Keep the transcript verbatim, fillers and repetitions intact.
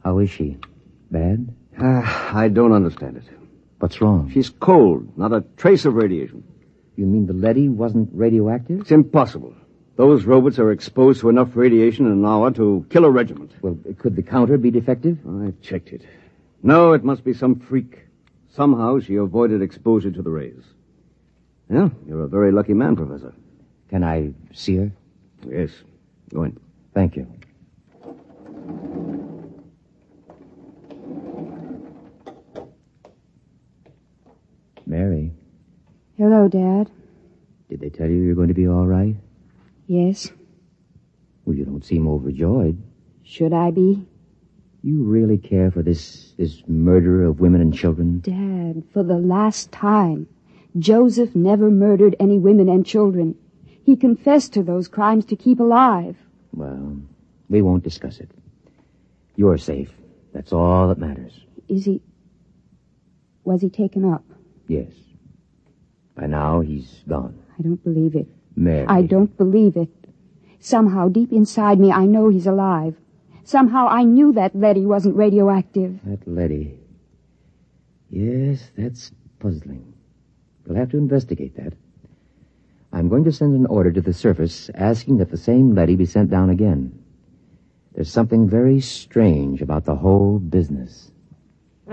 How is she? Bad? Uh, I don't understand it. What's wrong? She's cold, not a trace of radiation. You mean the leady wasn't radioactive? It's impossible. Those robots are exposed to enough radiation in an hour to kill a regiment. Well, could the counter be defective? I checked it. No, it must be some freak. Somehow she avoided exposure to the rays. Yeah, you're a very lucky man, Professor. Can I see her? Yes. Go in. Thank you. Mary, Hello, Dad. did they tell you you're going to be all right? Yes. Well, you don't seem overjoyed. Should I be? You really care for this this murder of women and children? Dad, for the last time, Joseph never murdered any women and children. He confessed to those crimes to keep alive. Well, we won't discuss it. You're safe. That's all that matters. Is he... Was he taken up? Yes. By now, he's gone. I don't believe it. Mary. I don't believe it. Somehow, deep inside me, I know he's alive. Somehow, I knew that leady wasn't radioactive. That leady. Yes, that's puzzling. We'll have to investigate that. I'm going to send an order to the surface asking that the same leady be sent down again. There's something very strange about the whole business.